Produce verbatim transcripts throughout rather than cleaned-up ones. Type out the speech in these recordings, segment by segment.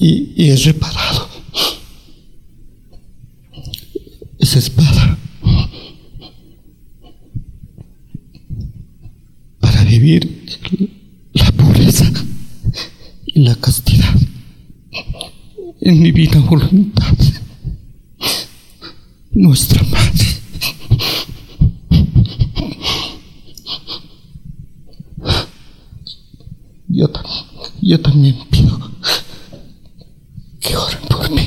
y, y he reparado esa espada para vivir la pureza y la castidad en mi divina voluntad, nuestra Madre. Yo, yo también pido que oren por mí,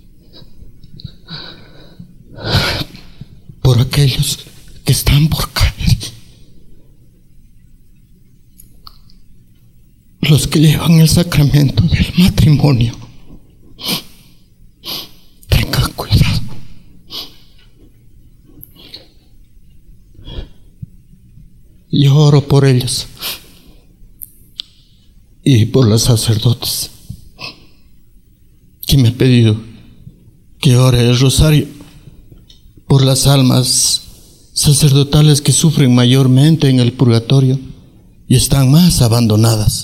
por aquellos que están por caer, los que llevan el sacramento del matrimonio. Tengan cuidado. Yo oro por ellos y por los sacerdotes que me han pedido que ore el rosario por las almas sacerdotales que sufren mayormente en el purgatorio y están más abandonadas.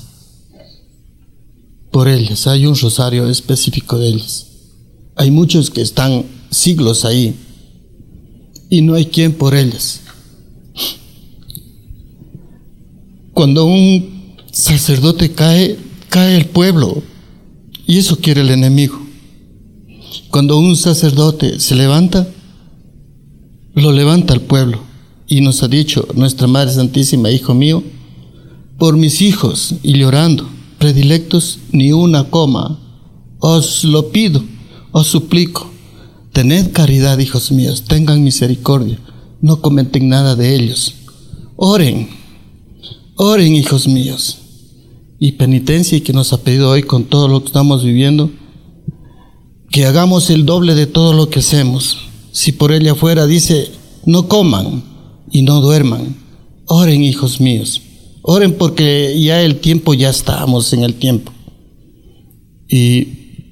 Por ellas hay un rosario específico de ellas. Hay muchos que están siglos ahí y no hay quien por ellas. Cuando un sacerdote cae, cae el pueblo, y eso quiere el enemigo. Cuando un sacerdote se levanta, lo levanta el pueblo, y nos ha dicho nuestra Madre Santísima: hijo mío, por mis hijos, y llorando, predilectos, ni una coma, os lo pido, os suplico, tened caridad, hijos míos, tengan misericordia, no cometen nada de ellos, oren, oren, hijos míos. Y penitencia, y que nos ha pedido hoy con todo lo que estamos viviendo, que hagamos el doble de todo lo que hacemos. Si por ella fuera, dice, no coman y no duerman. Oren, hijos míos, oren, porque ya el tiempo, ya estamos en el tiempo. Y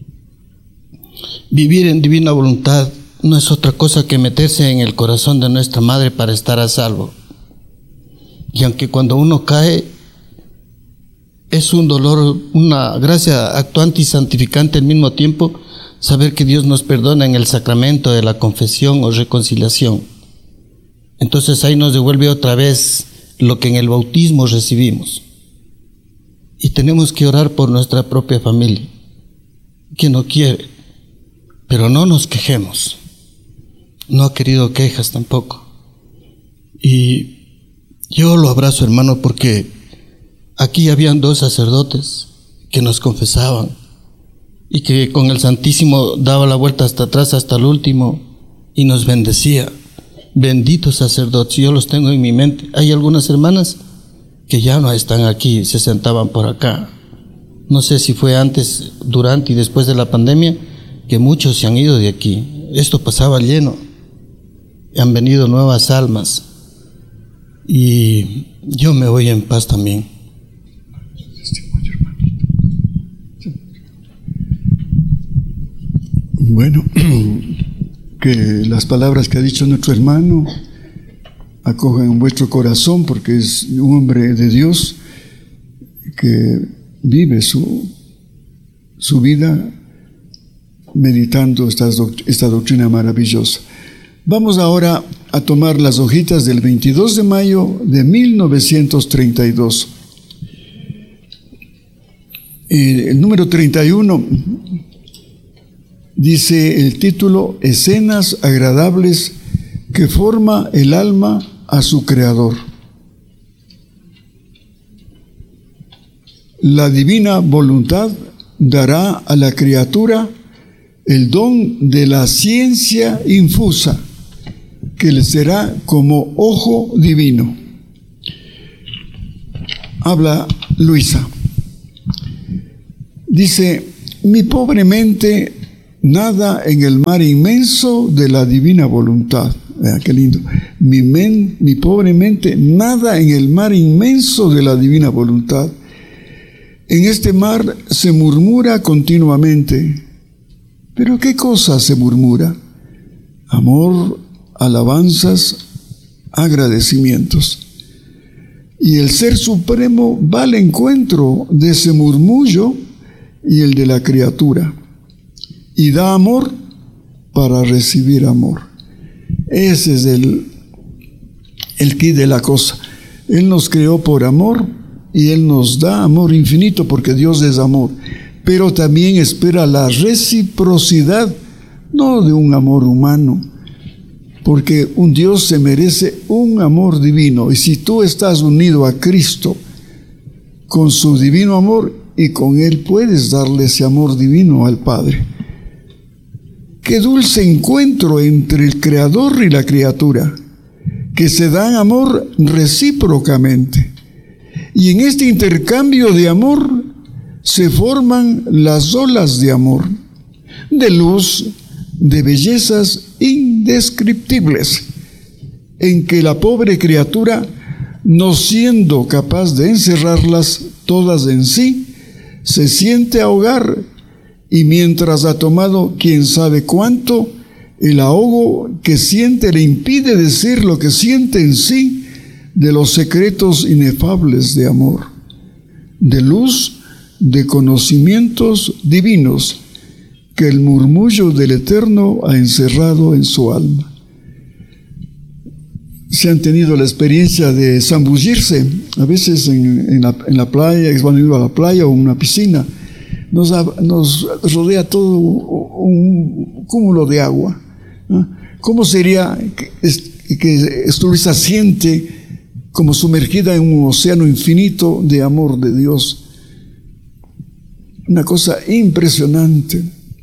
vivir en divina voluntad no es otra cosa que meterse en el corazón de nuestra Madre para estar a salvo. Y aunque cuando uno cae, es un dolor, una gracia actuante y santificante al mismo tiempo, saber que Dios nos perdona en el sacramento de la confesión o reconciliación. Entonces ahí nos devuelve otra vez lo que en el bautismo recibimos. Y tenemos que orar por nuestra propia familia, que no quiere, pero no nos quejemos. No ha querido quejas tampoco. Y yo lo abrazo, hermano, porque aquí habían dos sacerdotes que nos confesaban y que con el Santísimo daba la vuelta hasta atrás, hasta el último, y nos bendecía. Benditos sacerdotes, yo los tengo en mi mente. Hay algunas hermanas que ya no están aquí, se sentaban por acá. No sé si fue antes, durante y después de la pandemia, que muchos se han ido de aquí. Esto pasaba lleno. Han venido nuevas almas. Y yo me voy en paz también. Bueno, que las palabras que ha dicho nuestro hermano acojan en vuestro corazón, porque es un hombre de Dios que vive su, su vida meditando esta, esta doctrina maravillosa. Vamos ahora a tomar las hojitas del veintidós de mayo de mil novecientos treinta y dos. El número treinta y uno dice el título: Escenas agradables que forma el alma a su creador. La divina voluntad dará a la criatura el don de la ciencia infusa, que le será como ojo divino. Habla Luisa. Dice: mi pobre mente nada en el mar inmenso de la divina voluntad. Vea qué lindo. Mi, men, mi pobre mente nada en el mar inmenso de la divina voluntad. En este mar se murmura continuamente. ¿Pero qué cosa se murmura? Amor, alabanzas, agradecimientos. Y el Ser Supremo va al encuentro de ese murmullo y el de la criatura, y da amor para recibir amor. Ese es el, el quid de la cosa. Él nos creó por amor y Él nos da amor infinito porque Dios es amor, pero también espera la reciprocidad, no de un amor humano, porque un Dios se merece un amor divino, y si tú estás unido a Cristo con su divino amor, y con Él puedes darle ese amor divino al Padre. Qué dulce encuentro entre el Creador y la criatura, que se dan amor recíprocamente. Y en este intercambio de amor se forman las olas de amor, de luz, de bellezas indescriptibles, en que la pobre criatura, no siendo capaz de encerrarlas todas en sí, se siente ahogar, y mientras ha tomado quién sabe cuánto, el ahogo que siente le impide decir lo que siente en sí de los secretos inefables de amor, de luz, de conocimientos divinos que el murmullo del Eterno ha encerrado en su alma. Si han tenido la experiencia de zambullirse, a veces en, en, la, en la playa, van a ir a la playa o una piscina, nos, nos rodea todo un cúmulo de agua, ¿no? ¿Cómo sería que, que estuviese siente como sumergida en un océano infinito de amor de Dios? Una cosa impresionante.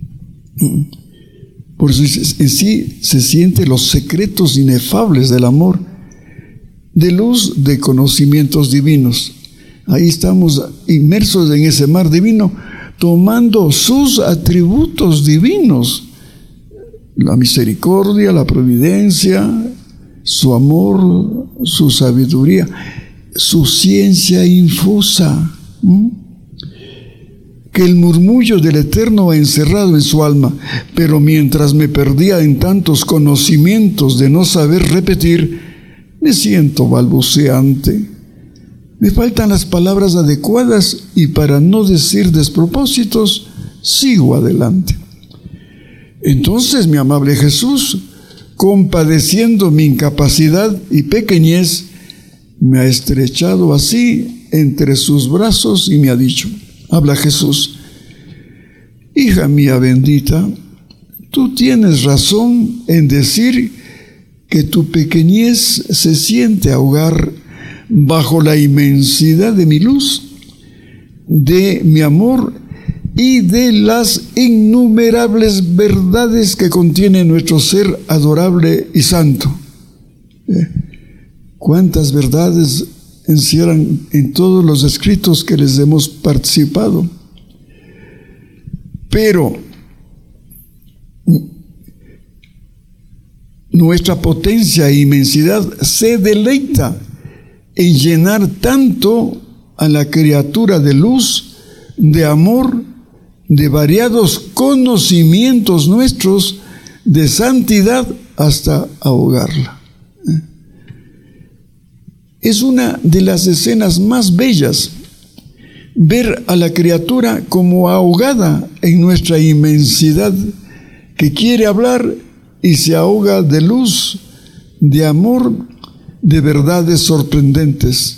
Por eso en sí se sienten los secretos inefables del amor, de luz, de conocimientos divinos. Ahí estamos inmersos en ese mar divino, tomando sus atributos divinos: la misericordia, la providencia, su amor, su sabiduría, su ciencia infusa. ¿Mm? Que el murmullo del Eterno ha encerrado en su alma, pero mientras me perdía en tantos conocimientos de no saber repetir, me siento balbuceante. Me faltan las palabras adecuadas y para no decir despropósitos, sigo adelante. Entonces mi amable Jesús, compadeciendo mi incapacidad y pequeñez, me ha estrechado así entre sus brazos y me ha dicho, habla Jesús: hija mía bendita, tú tienes razón en decir que tu pequeñez se siente ahogar bajo la inmensidad de mi luz, de mi amor y de las innumerables verdades que contiene nuestro ser adorable y santo. ¿Eh? ¿Cuántas verdades encierran en todos los escritos que les hemos participado? Pero nuestra potencia e inmensidad se deleita en llenar tanto a la criatura de luz, de amor, de variados conocimientos nuestros, de santidad, hasta ahogarla. Es una de las escenas más bellas, ver a la criatura como ahogada en nuestra inmensidad, que quiere hablar y se ahoga de luz, de amor, de verdades sorprendentes.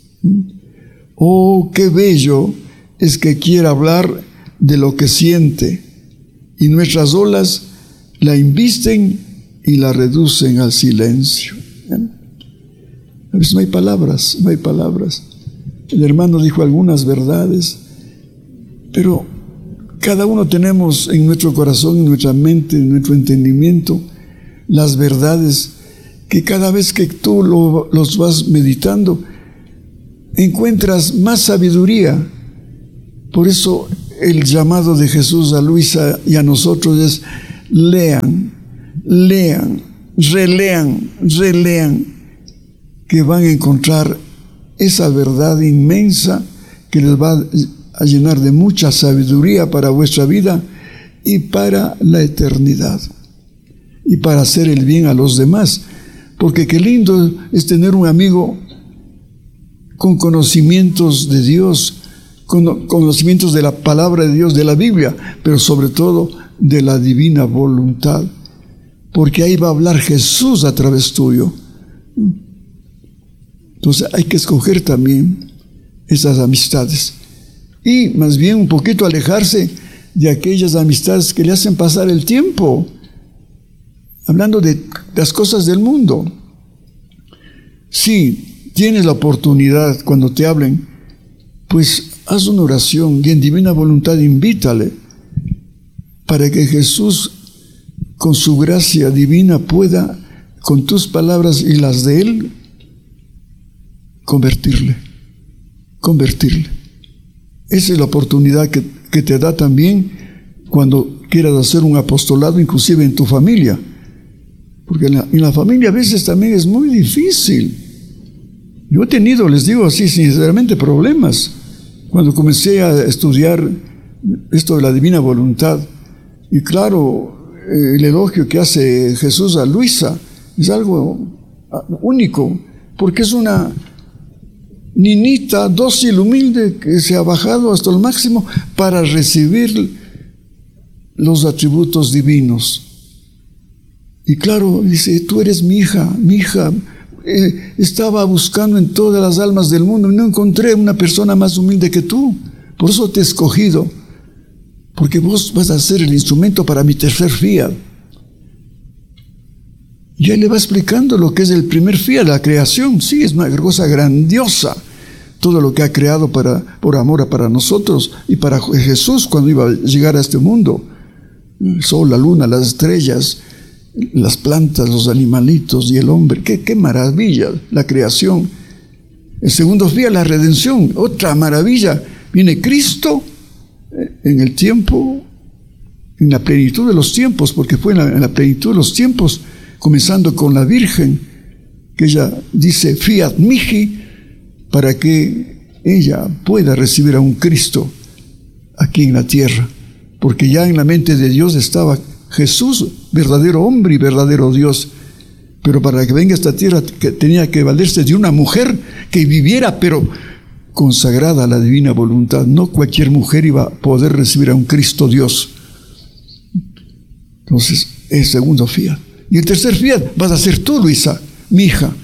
Oh, qué bello es que quiera hablar de lo que siente, y nuestras olas la invisten y la reducen al silencio. A veces no hay palabras, no hay palabras. El hermano dijo algunas verdades, pero cada uno tenemos en nuestro corazón, en nuestra mente, en nuestro entendimiento, las verdades que cada vez que tú lo, los vas meditando, encuentras más sabiduría. Por eso el llamado de Jesús a Luisa y a nosotros es: lean, lean, relean, relean, que van a encontrar esa verdad inmensa que les va a llenar de mucha sabiduría para vuestra vida y para la eternidad, y para hacer el bien a los demás. Porque qué lindo es tener un amigo con conocimientos de Dios, conocimientos de la palabra de Dios, de la Biblia, pero sobre todo de la divina voluntad. Porque ahí va a hablar Jesús a través tuyo. Entonces hay que escoger también esas amistades. Y más bien un poquito alejarse de aquellas amistades que le hacen pasar el tiempo, hablando de las cosas del mundo. Si tienes la oportunidad cuando te hablen, pues haz una oración y en divina voluntad invítale para que Jesús, con su gracia divina, pueda, con tus palabras y las de Él, convertirle, convertirle. Esa es la oportunidad que, que te da también cuando quieras hacer un apostolado, inclusive en tu familia. Porque en la, en la familia a veces también es muy difícil. Yo he tenido, les digo así sinceramente, problemas cuando comencé a estudiar esto de la divina voluntad. Y claro, el elogio que hace Jesús a Luisa es algo único, porque es una niñita dócil, humilde, que se ha bajado hasta el máximo para recibir los atributos divinos. Y claro, dice, tú eres mi hija, mi hija. Eh, estaba buscando en todas las almas del mundo y no encontré una persona más humilde que tú. Por eso te he escogido, porque vos vas a ser el instrumento para mi tercer fiat. Y él le va explicando lo que es el primer fiat, la creación. Sí, es una cosa grandiosa, todo lo que ha creado para, por amor para nosotros y para Jesús cuando iba a llegar a este mundo. El sol, la luna, las estrellas, las plantas, los animalitos y el hombre. ¡Qué, qué maravilla la creación! El segundo fiat, la redención. Otra maravilla. Viene Cristo en el tiempo, en la plenitud de los tiempos, porque fue en la, en la plenitud de los tiempos, comenzando con la Virgen, que ella dice fiat mihi, para que ella pueda recibir a un Cristo aquí en la tierra, porque ya en la mente de Dios estaba Jesús, verdadero hombre y verdadero Dios, pero para que venga a esta tierra que tenía que valerse de una mujer que viviera, pero consagrada a la divina voluntad. No cualquier mujer iba a poder recibir a un Cristo Dios. Entonces, el segundo fiat. Y el tercer fiat, vas a ser tú, Luisa, mi hija.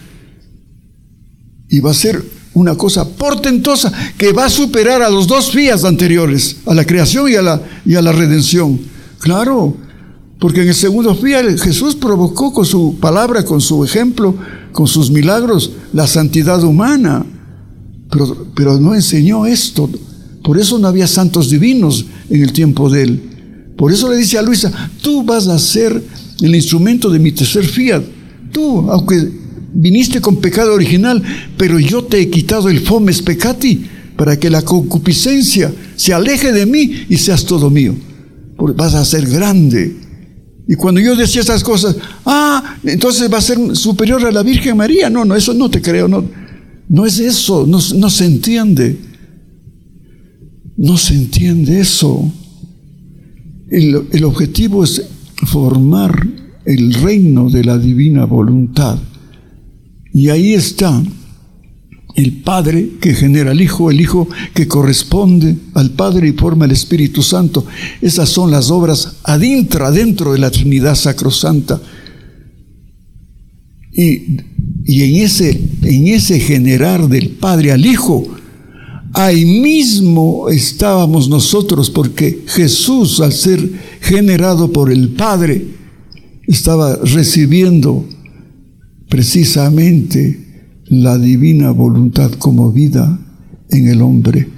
Y va a ser una cosa portentosa que va a superar a los dos fiats anteriores, a la creación y a la, y a la redención. Claro, porque en el segundo fiat Jesús provocó con su palabra, con su ejemplo, con sus milagros, la santidad humana. Pero, pero no enseñó esto. Por eso no había santos divinos en el tiempo de él. Por eso le dice a Luisa, tú vas a ser el instrumento de mi tercer fiat. Tú, aunque viniste con pecado original, pero yo te he quitado el fomes peccati para que la concupiscencia se aleje de mí y seas todo mío. Porque vas a ser grande. Y cuando yo decía esas cosas, ah, entonces va a ser superior a la Virgen María. No, no, eso no te creo, no. No es eso, no, no se entiende. No se entiende eso. El, el objetivo es formar el reino de la divina voluntad. Y ahí está el Padre que genera al Hijo, el Hijo que corresponde al Padre y forma el Espíritu Santo. Esas son las obras ad intra, dentro de la Trinidad Sacrosanta. Y, y en ese, en ese generar del Padre al Hijo, ahí mismo estábamos nosotros, porque Jesús, al ser generado por el Padre, estaba recibiendo precisamente la divina voluntad como vida en el hombre.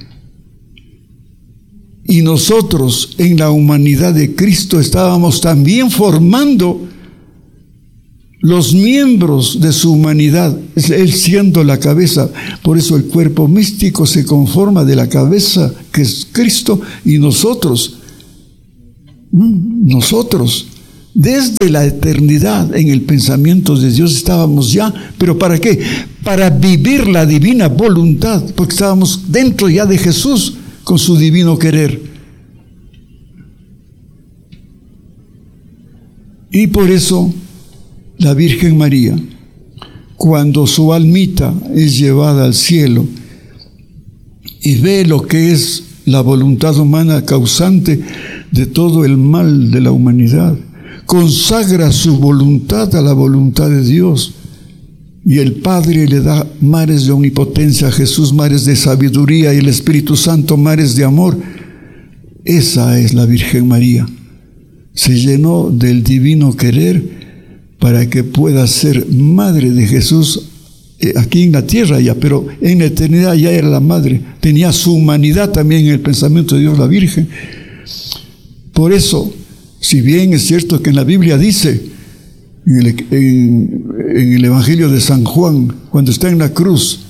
Y nosotros en la humanidad de Cristo estábamos también formando los miembros de su humanidad, Él siendo la cabeza. Por eso el cuerpo místico se conforma de la cabeza, que es Cristo, y nosotros, nosotros, desde la eternidad en el pensamiento de Dios estábamos ya. ¿Pero para qué? Para vivir la divina voluntad, porque estábamos dentro ya de Jesús con su divino querer. Y por eso la Virgen María, cuando su almita es llevada al cielo y ve lo que es la voluntad humana causante de todo el mal de la humanidad. Consagra su voluntad a la voluntad de Dios. Y el Padre le da mares de omnipotencia a Jesús, mares de sabiduría, y el Espíritu Santo mares de amor. Esa es la Virgen María. Se llenó del divino querer para que pueda ser madre de Jesús aquí en la tierra ya, pero en la eternidad ya era la madre. Tenía su humanidad también en el pensamiento de Dios, la Virgen. Por eso, si bien es cierto que en la Biblia dice, en el, en, en el Evangelio de San Juan, cuando está en la cruz,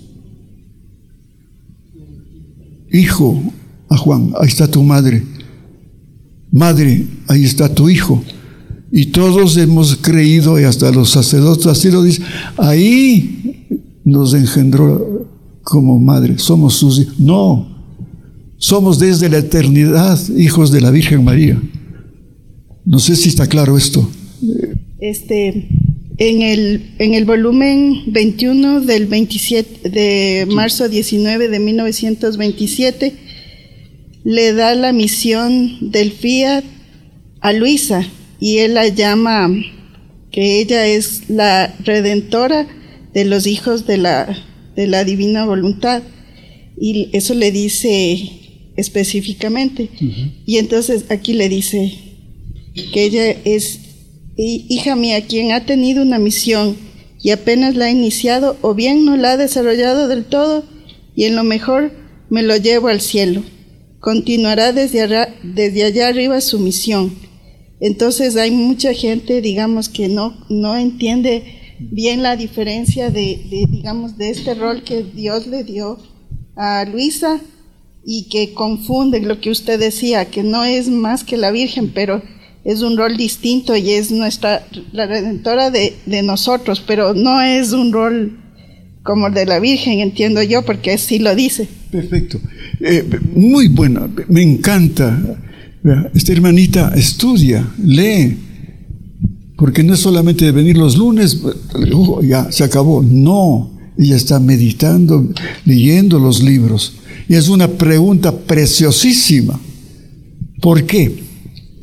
hijo, a Juan, ahí está tu madre, madre, ahí está tu hijo, y todos hemos creído, y hasta los sacerdotes así lo dicen, ahí nos engendró como madre, somos sus hijos. No, somos desde la eternidad hijos de la Virgen María. No sé si está claro esto. Este, en el, en el volumen veintiuno del veintisiete de marzo diecinueve de mil novecientos veintisiete, le da la misión del Fiat a Luisa, y él la llama que ella es la redentora de los hijos de la, de la divina voluntad, y eso le dice específicamente. Uh-huh. Y entonces aquí le dice que ella es hija mía, quien ha tenido una misión y apenas la ha iniciado, o bien no la ha desarrollado del todo, y en lo mejor me lo llevo al cielo. Continuará desde, arra, desde allá arriba su misión. Entonces hay mucha gente, digamos, que no, no entiende bien la diferencia de, de, digamos, de este rol que Dios le dio a Luisa, y que confunden lo que usted decía, que no es más que la Virgen, pero es un rol distinto y es nuestra, la redentora de, de nosotros, pero no es un rol como el de la Virgen, entiendo yo, porque sí lo dice. Perfecto. Eh, muy buena, me encanta. Esta hermanita estudia, lee, porque no es solamente de venir los lunes, uh, ya se acabó. No, ella está meditando, leyendo los libros. Y es una pregunta preciosísima. ¿Por qué?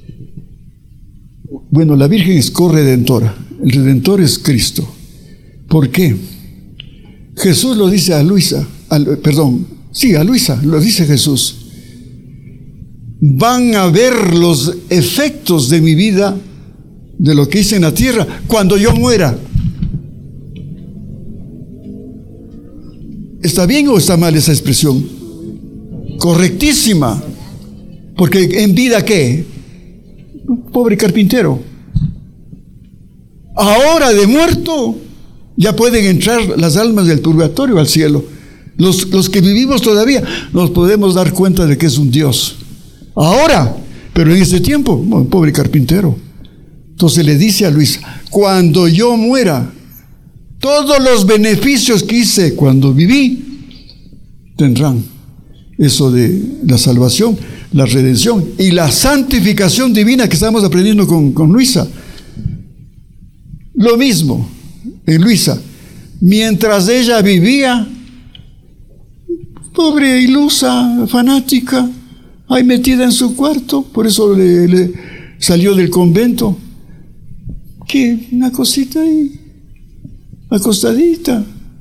Bueno, la Virgen es corredentora. El Redentor es Cristo. ¿Por qué? Jesús lo dice a Luisa, a, perdón, sí, a Luisa, lo dice Jesús. Van a ver los efectos de mi vida, de lo que hice en la tierra, cuando yo muera. ¿Está bien o está mal esa expresión? Correctísima. Porque en vida, ¿qué? Un pobre carpintero. Ahora de muerto ya pueden entrar las almas del purgatorio al cielo. Los, los que vivimos todavía nos podemos dar cuenta de que es un Dios. Ahora, pero en ese tiempo, un pobre carpintero. Entonces le dice a Luisa, cuando yo muera, todos los beneficios que hice cuando viví tendrán. Eso de la salvación, la redención y la santificación divina que estamos aprendiendo con, con Luisa. Lo mismo en Luisa. Mientras ella vivía, pobre ilusa, fanática, ahí metida en su cuarto, por eso le, le salió del convento. ¿Qué? Una cosita ahí, acostadita.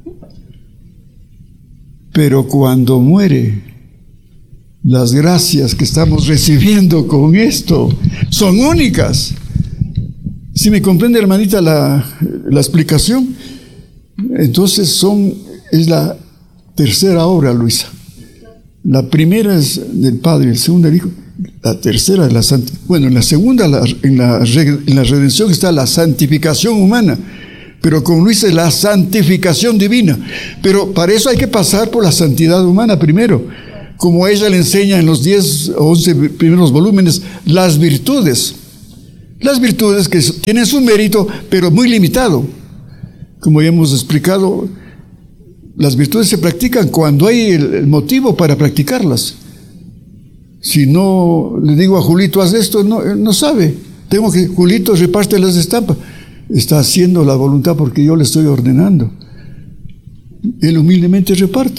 Pero cuando muere, las gracias que estamos recibiendo con esto son únicas. Si me comprende, hermanita, la, la explicación, entonces son, es la tercera obra, Luisa. La primera es del Padre, la segunda del Hijo, la tercera es la santificación. Bueno, en la segunda, la, en, la, en la redención está la santificación humana, pero con Luisa es la santificación divina. Pero para eso hay que pasar por la santidad humana primero, como ella le enseña en los diez o once primeros volúmenes, las virtudes. Las virtudes que tienen su mérito, pero muy limitado. Como ya hemos explicado, las virtudes se practican cuando hay el motivo para practicarlas. Si no le digo a Julito, haz esto, no, no sabe. Tengo que, Julito, reparte las estampas. Está haciendo la voluntad porque yo le estoy ordenando. Él humildemente reparte.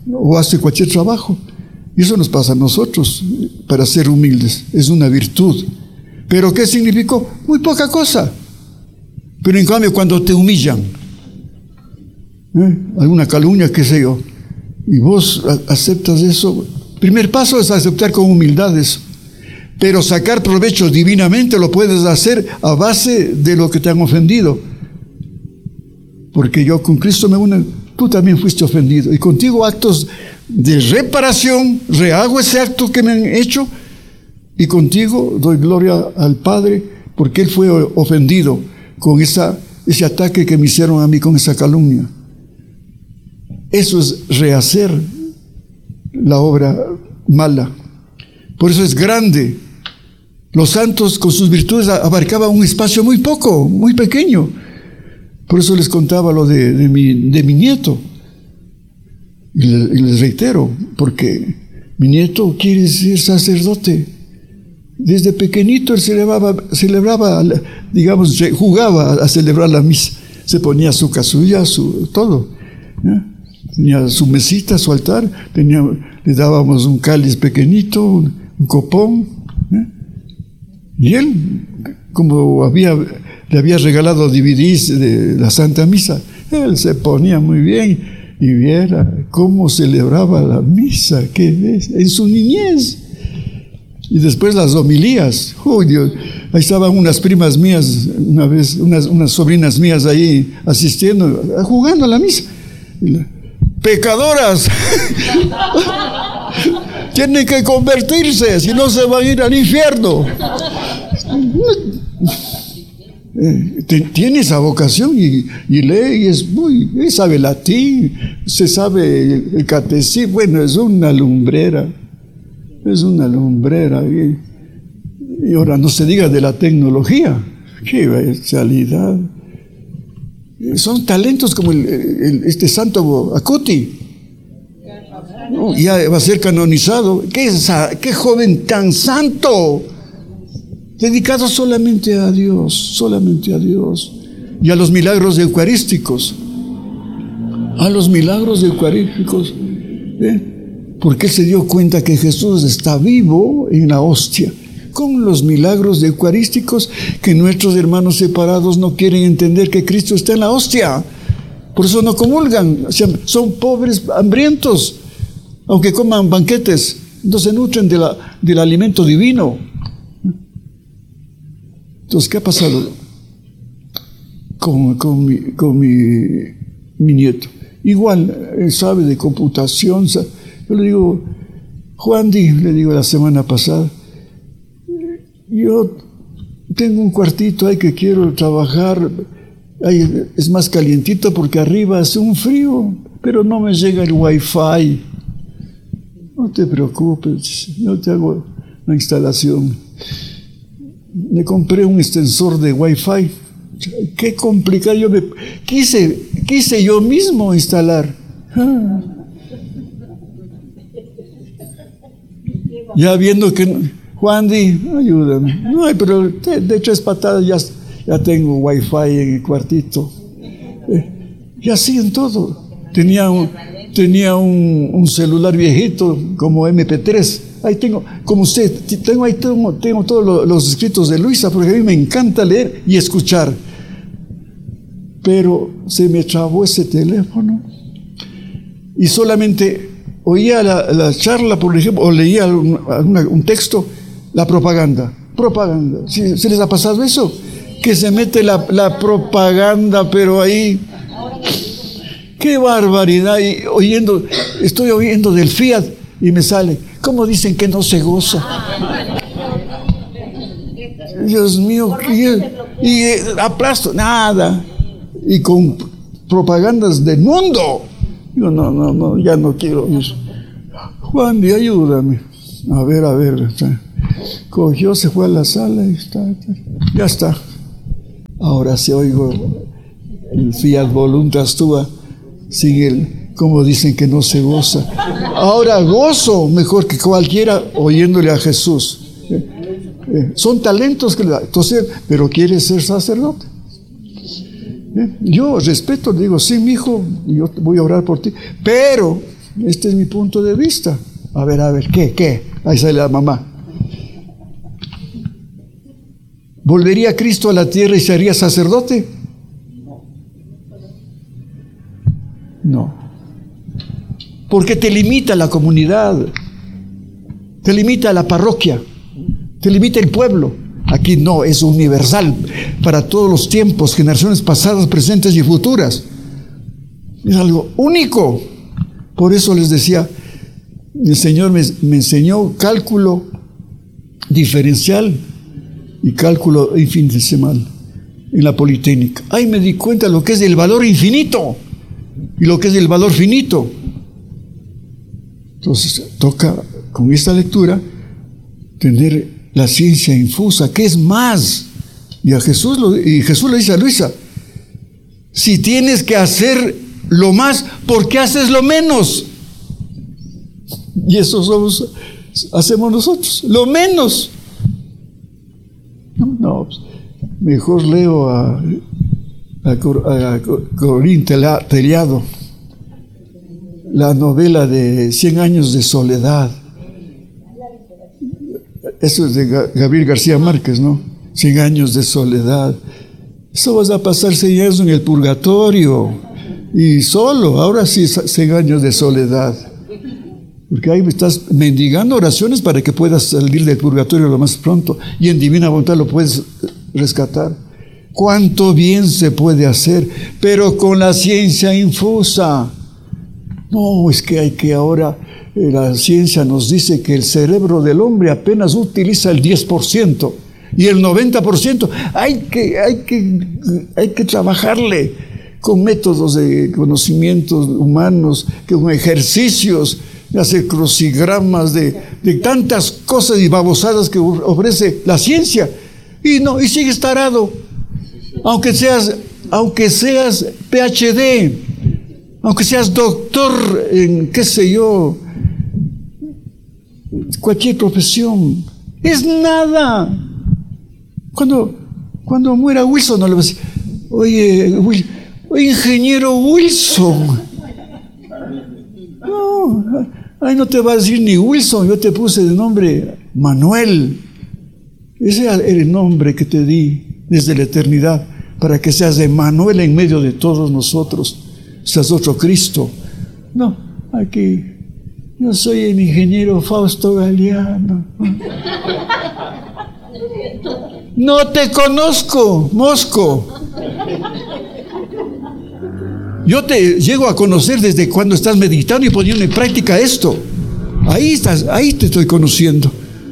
o hace cualquier trabajo. Y eso nos pasa a nosotros, para ser humildes. Es una virtud. ¿Pero qué significó? Muy poca cosa. Pero en cambio, cuando te humillan, ¿eh? alguna calumnia, qué sé yo, y vos aceptas eso, primer paso es aceptar con humildad eso. Pero sacar provecho divinamente lo puedes hacer a base de lo que te han ofendido. Porque yo con Cristo me uno, tú también fuiste ofendido. Y contigo actos de reparación, rehago ese acto que me han hecho, y contigo doy gloria al Padre, porque Él fue ofendido con esa, ese ataque que me hicieron a mí, con esa calumnia. Eso es rehacer la obra mala. Por eso es grande. Los santos con sus virtudes abarcaban un espacio muy poco, muy pequeño. Por eso les contaba lo de, de, mi, de mi nieto. Y les, y les reitero, porque mi nieto quiere ser sacerdote. Desde pequeñito él celebraba, celebraba, digamos, jugaba a celebrar la misa. Se ponía su casulla, su todo. ¿eh? Tenía su mesita, su altar, tenía, le dábamos un cáliz pequeñito, un, un copón. ¿eh? Y él, como había, le había regalado D V Ds de la Santa Misa, él se ponía muy bien y viera cómo celebraba la misa, qué ves, en su niñez. Y después las homilías. ¡Oh, Dios! Ahí estaban unas primas mías, una vez, unas, unas sobrinas mías ahí asistiendo, jugando a la misa. Y la, ¡pecadoras! Tienen que convertirse, si no se van a ir al infierno. Tiene esa vocación y, y lee y es muy, y sabe latín, se sabe el catecismo. Bueno, es una lumbrera. Es una lumbrera. Y, y ahora no se diga de la tecnología. ¡Qué bestialidad! Son talentos como el, el, este santo Acuti. No, ya va a ser canonizado. ¿Qué, qué joven tan santo! Dedicado solamente a Dios, solamente a Dios. Y a los milagros eucarísticos. A los milagros eucarísticos. ¿Eh? Porque él se dio cuenta que Jesús está vivo en la hostia, con los milagros eucarísticos que nuestros hermanos separados no quieren entender que Cristo está en la hostia. Por eso no comulgan, o sea, son pobres, hambrientos, aunque coman banquetes, no se nutren de la, del alimento divino. Entonces, ¿qué ha pasado con, con, mi, con mi, mi nieto? Igual, él sabe de computación, sabe. Yo le digo, Juan Di, le digo la semana pasada, yo tengo un cuartito ahí que quiero trabajar, ahí es más calientito porque arriba hace un frío, pero no me llega el wifi. No te preocupes, yo te hago la instalación. Me compré un extensor de wifi. Qué complicado, yo me quise, quise yo mismo instalar. Ah. Ya viendo que, Juan Di, ayúdame. No, pero de, de tres patadas ya, ya tengo wifi en el cuartito. Eh, y así en todo. Tenía un, tenía un, un celular viejito como eme pe tres. Ahí tengo, como usted, tengo ahí tengo, tengo todos los, los escritos de Luisa, porque a mí me encanta leer y escuchar. Pero se me trabó ese teléfono y solamente oía la, la charla, por ejemplo, o leía un, una, un texto, la propaganda. Propaganda. ¿Sí, ¿Se les ha pasado eso? Que se mete la, la propaganda, pero ahí. ¡Qué barbaridad! Y oyendo, estoy oyendo del Fiat y me sale. ¿Cómo dicen que no se goza? Dios mío, y, y eh, aplasto, nada. Y con propagandas del mundo. Yo no, no, no, ya no quiero ir. Juan, y ayúdame. A ver, a ver. Está. Cogió, se fue a la sala y está, está. Ya está. Ahora se oigo el Fiat Voluntas Tua. Sigue el, como dicen que no se goza. Ahora gozo mejor que cualquiera oyéndole a Jesús. Eh, eh, son talentos que le da. Entonces, pero quiere ser sacerdote. Yo respeto, le digo, sí, mi hijo, yo voy a orar por ti, pero este es mi punto de vista. A ver, a ver, ¿qué? ¿Qué? Ahí sale la mamá. ¿Volvería Cristo a la tierra y sería sacerdote? No. Porque te limita la comunidad, te limita la parroquia, te limita el pueblo. Aquí no, es universal para todos los tiempos, generaciones pasadas, presentes y futuras. Es algo único. Por eso les decía, el Señor me, me enseñó cálculo diferencial y cálculo infinitesimal en la Politécnica. Ahí me di cuenta de lo que es el valor infinito y lo que es el valor finito. Entonces toca con esta lectura tener la ciencia infusa, que es más. Y a Jesús lo, y Jesús le dice a Luisa: si tienes que hacer lo más, ¿por qué haces lo menos? Y eso somos, hacemos nosotros, lo menos. No, no, mejor leo a, a, a Corín Tellado, la novela de Cien años de soledad. Eso es de Gabriel García Márquez, ¿no? Cien años de soledad. Eso vas a pasar cien años en el purgatorio y solo, ahora sí, cien años de soledad. Porque ahí estás mendigando oraciones para que puedas salir del purgatorio lo más pronto y en divina voluntad lo puedes rescatar. Cuánto bien se puede hacer, pero con la ciencia infusa. No, es que hay que ahora, eh, la ciencia nos dice que el cerebro del hombre apenas utiliza el diez por ciento y el noventa por ciento hay que, hay que, hay que trabajarle con métodos de conocimientos humanos, con ejercicios, de hacer crucigramas, de, de tantas cosas y babosadas que ofrece la ciencia. Y no, y sigues tarado. Aunque seas, aunque seas P H D, aunque seas doctor en, qué sé yo, cualquier profesión, es nada. Cuando, cuando muera Wilson, no le vas a decir: oye, Will, oye, ingeniero Wilson. No, ahí no te va a decir ni Wilson, yo te puse de nombre Manuel. Ese era el nombre que te di desde la eternidad, para que seas Emmanuel en medio de todos nosotros, seas otro Cristo. No, aquí yo soy el ingeniero Fausto Galeano. No te conozco, Mosco. Yo te llego a conocer desde cuando estás meditando y poniendo en práctica esto. Ahí estás, ahí te estoy conociendo.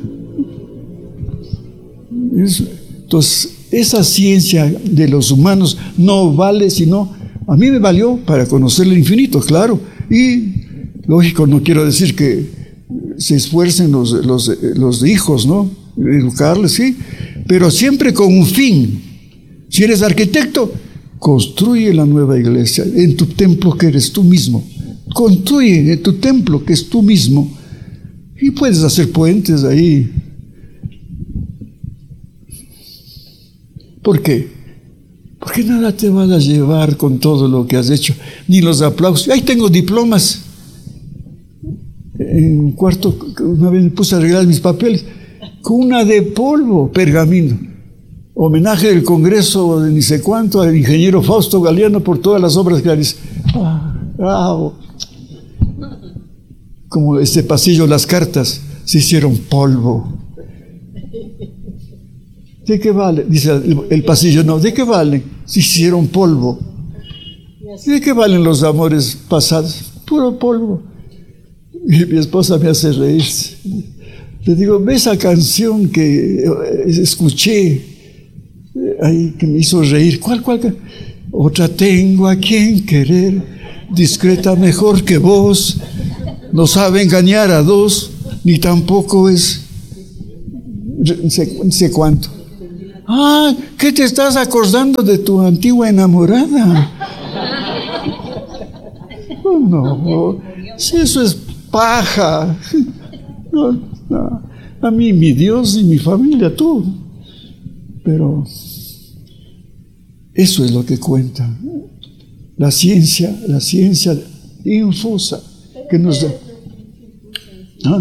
Entonces, esa ciencia de los humanos no vale sino, a mí me valió para conocer el infinito, claro. Y, lógico, no quiero decir que se esfuercen los, los, los hijos, ¿no? Educarles, sí, pero siempre con un fin. Si eres arquitecto, construye la nueva iglesia en tu templo que eres tú mismo. Construye en tu templo que es tú mismo. Y puedes hacer puentes ahí. ¿Por qué? Porque nada te van a llevar con todo lo que has hecho, ni los aplausos. Ahí tengo diplomas. En cuarto, una vez me puse a arreglar mis papeles con una de polvo, pergamino. Homenaje del Congreso de ni sé cuánto al ingeniero Fausto Galeano por todas las obras que realizó. Ah, bravo. Como este pasillo, las cartas se hicieron polvo. ¿De qué vale? Dice el, el pasillo, no, ¿de qué valen? Se hicieron polvo. ¿De qué valen los amores pasados? Puro polvo. Y mi esposa me hace reír. Le digo, ve esa canción que escuché ahí, que me hizo reír. ¿Cuál, cuál? Otra tengo a quien querer, discreta mejor que vos, no sabe engañar a dos, ni tampoco es no sé, no sé cuánto. Ah, ¿qué te estás acordando de tu antigua enamorada? Oh, no, si eso es paja. No, no. A mí, mi Dios y mi familia, tú. Pero eso es lo que cuenta. La ciencia, la ciencia infusa. que nos da. ¿Ah?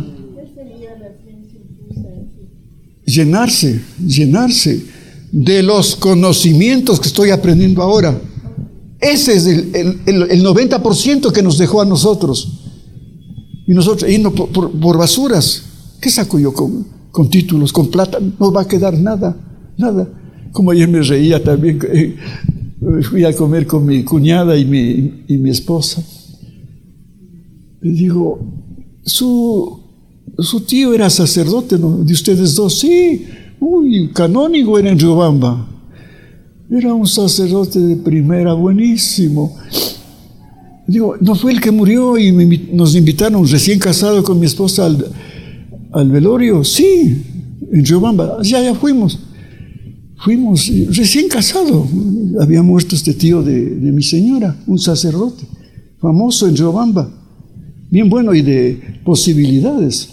Llenarse, llenarse de los conocimientos que estoy aprendiendo ahora. Ese es el, el, el, el noventa por ciento que nos dejó a nosotros. Y nosotros yendo por, por, por basuras. ¿Qué saco yo con, con títulos, con plata? No va a quedar nada, nada. Como ayer me reía también, eh, fui a comer con mi cuñada y mi, y mi esposa. Le digo, su, su tío era sacerdote, ¿no? De ustedes dos, sí. Uy, canónigo era en Riobamba. Era un sacerdote de primera, buenísimo. Digo, ¿no fue el que murió y me, nos invitaron recién casado con mi esposa al, al velorio? Sí, en Riobamba. Ya, ya fuimos. Fuimos recién casado. Había muerto este tío de, de mi señora, un sacerdote famoso en Riobamba. Bien bueno y de posibilidades.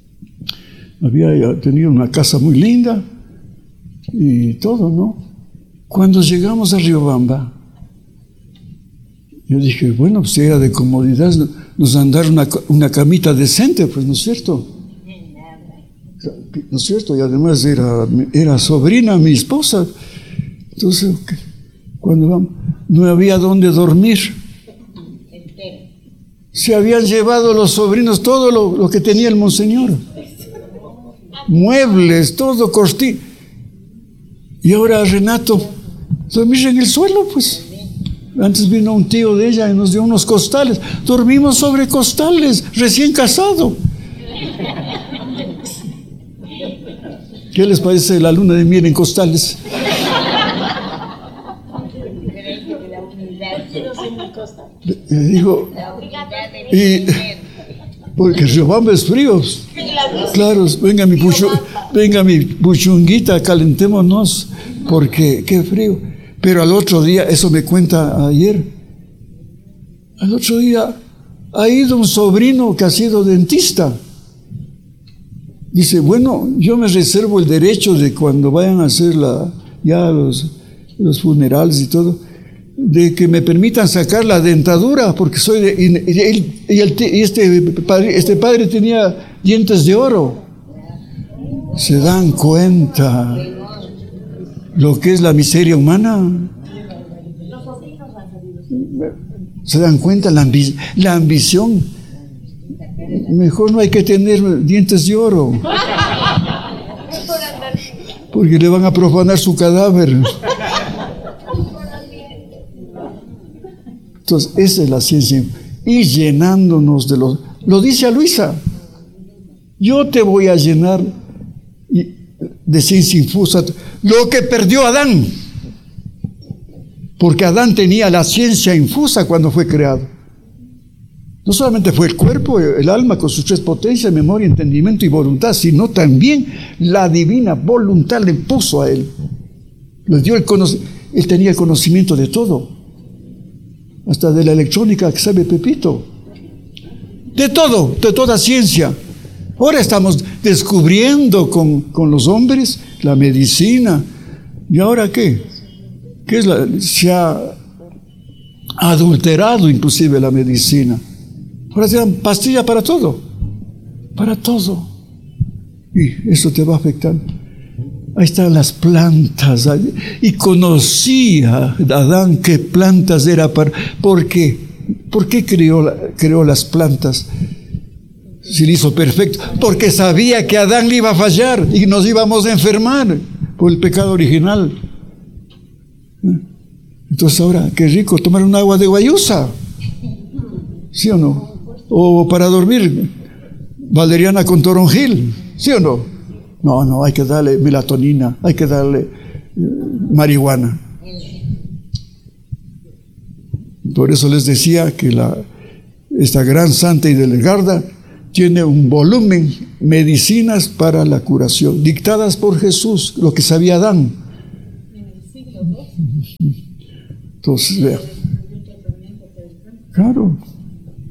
Había tenido una casa muy linda y todo, ¿no? Cuando llegamos a Riobamba, yo dije, bueno, pues era de comodidad, nos han dado una, una camita decente, pues, ¿no es cierto? ¿No es cierto? Y además era, era sobrina mi esposa. Entonces, cuando vamos, no había dónde dormir. Se habían llevado los sobrinos todo lo, lo que tenía el monseñor. Muebles, todo, cortina. Y ahora Renato, dormir en el suelo, pues. Antes vino un tío de ella y nos dio unos costales. Dormimos sobre costales, recién casado. ¿Qué les parece la luna de miel en costales? Le digo, y porque Riobamba es frío. Claro, venga mi pucho, venga mi puchunguita, calentémonos, porque qué frío. Pero al otro día, eso me cuenta ayer, al otro día ha ido un sobrino que ha sido dentista. Dice, bueno, yo me reservo el derecho de cuando vayan a hacer la, ya los, los funerales y todo, de que me permitan sacar la dentadura, porque soy de, y, y, él, y, el, y este, padre, este padre tenía dientes de oro. ¿Se dan cuenta lo que es la miseria humana? ¿Se dan cuenta la, ambi la ambición? Mejor no hay que tener dientes de oro, porque le van a profanar su cadáver. Entonces, esa es la ciencia. Y llenándonos de los... Lo dice a Luisa. Yo te voy a llenar de ciencia infusa. Lo que perdió Adán. Porque Adán tenía la ciencia infusa cuando fue creado. No solamente fue el cuerpo, el alma con sus tres potencias, memoria, entendimiento y voluntad, sino también la divina voluntad le puso a él. Le dio el conocimiento. Él tenía el conocimiento de todo. Hasta de la electrónica que sabe Pepito. De todo, de toda ciencia. Ahora estamos descubriendo con, con los hombres la medicina. ¿Y ahora qué? ¿Qué es la, se ha adulterado inclusive la medicina. Ahora se dan pastillas para todo. Para todo. Y eso te va afectando. Ahí están las plantas. Y conocía Adán qué plantas era para... ¿Por qué? ¿Por qué creó, creó las plantas? Si lo hizo perfecto. Porque sabía que Adán le iba a fallar y nos íbamos a enfermar por el pecado original. Entonces ahora, qué rico tomar un agua de guayusa. ¿Sí o no? O para dormir, valeriana con toronjil. ¿Sí o no? No, no, hay que darle melatonina, hay que darle eh, marihuana. Por eso les decía que la, esta gran santa Hildegarda tiene un volumen, medicinas para la curación, dictadas por Jesús, lo que sabía Adán. Entonces, vean. Claro.